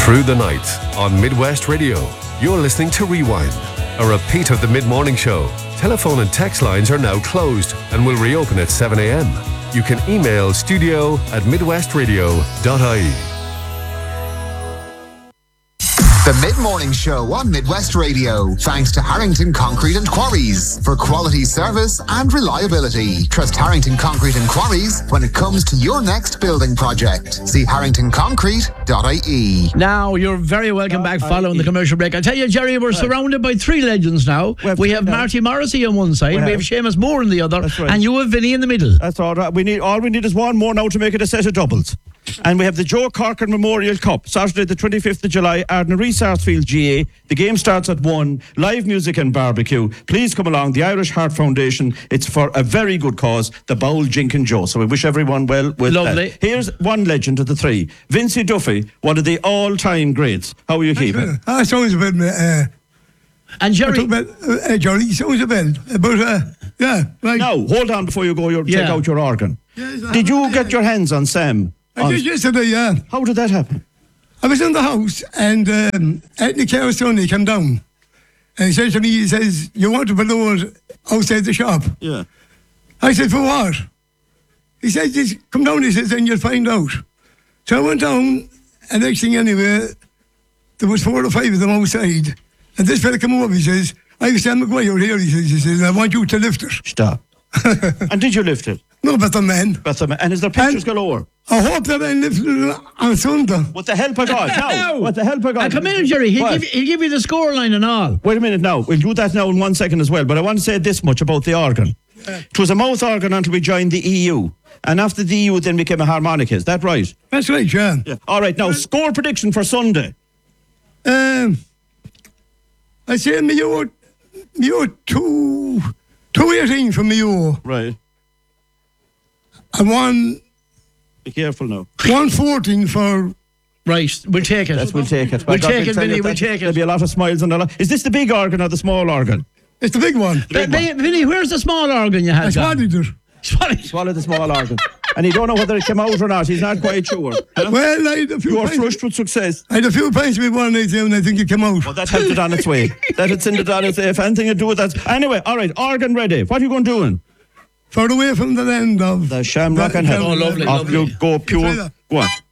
Through the night on Midwest Radio, you're listening to Rewind, a repeat of the mid-morning show. Telephone and text lines are now closed and will reopen at 7 a.m. You can email studio@midwestradio.ie. The Mid-Morning Show on Midwest Radio, thanks to Harrington Concrete and Quarries for quality service and reliability. Trust Harrington Concrete and Quarries when it comes to your next building project. See harringtonconcrete.ie. Now, you're very welcome back following the commercial break. I tell you, Jerry, we're surrounded by three legends now. We have Marty Morrissey on one side, we have Seamus Moore on the other, and you have Vinny in the middle. That's all right. All we need is one more now to make it a set of doubles. And we have the Joe Corcoran Memorial Cup, Saturday the 25th of July, Ardnary Sarsfield GA. The game starts at 1, live music and barbecue. Please come along, the Irish Heart Foundation. It's for a very good cause, the Bowl Jink and Joe. So we wish everyone well with Lovely. that. Here's one legend of the three, Vincey Duffy, one of the all-time greats. How are you keeping? Sounds a bit... and Jerry... Jerry, sounds a bit. But, yeah. Right. Now, hold on before you go, take out your organ. Yes, Did you get your hands on Sam? I did yesterday, yeah. How did that happen? I was in the house and Ethnic Care Sonny came down and he said to me, he says, you want to balloon outside the shop? Yeah. I said, for what? He said, just come down, he says, and you'll find out. So I went down and next thing anyway, there was 4 or 5 of them outside. And this fella came over, he says, I have Sam McGuire here, he says, I want you to lift it. Stop. And did you lift it? No, better man. And is there pictures galore? I hope that I lift it on Sunday. With the help of God. Now, with the help of God. Come in, Jerry. He'll give you the scoreline and all. Wait a minute now. We'll do that now in 1 second as well. But I want to say this much about the organ. It was a mouth organ until we joined the EU. And after the EU, then became a harmonica. Is that right? That's right, yeah. All right. Now, score prediction for Sunday. I say Mayo 218 for Mayo. Right. And Be careful now. 114 for... Right, we'll take it. We'll take it. We'll take it, Vinny, we'll take it. There'll be a lot of smiles and a lot. Is this the big organ or the small organ? It's the big one. Vinny, where's the small organ you had? I swallowed it. Swallowed the small organ. And you don't know whether it came out or not. He's not quite sure. Huh? Well, I had a few You are flushed with success. I had a few pints with one night and I think it came out. Well, that helped it on its way. That had sent it on its way. If anything to do with that. Anyway, all right, organ ready. What are you going doing? Far away from the land of... The Shamrock and Hell. Oh, lovely, Off you go pure. Go on.